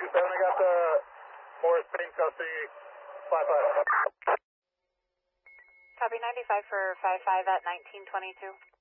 27, I got the Morris Payne custody, 5-5. Copy 95 for 5-5 at 1922.